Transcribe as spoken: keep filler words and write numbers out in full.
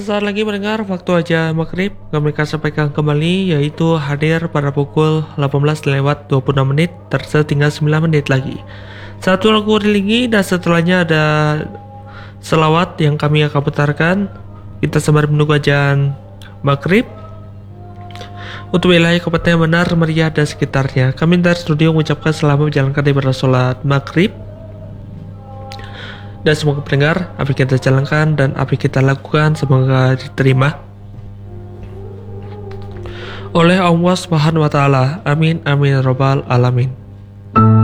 sesaat lagi mendengar waktu aja maghrib kami akan sampaikan kembali, yaitu hadir pada pukul delapan belas lewat dua puluh enam menit, tertinggal sembilan menit lagi. Satu lagu religi dan setelahnya ada selawat yang kami akan putarkan. Kita sembari menunggu ajan maghrib. Untuk wilayah kabupaten Benar, Meriah dan sekitarnya, kami dari studio mengucapkan selamat menjalankan ibadah sholat maghrib. Dan semoga pendengar, apa yang kita jalankan dan apa yang kita lakukan semoga diterima oleh Allah Subhanahu wa taala. Amin amin robbal alamin.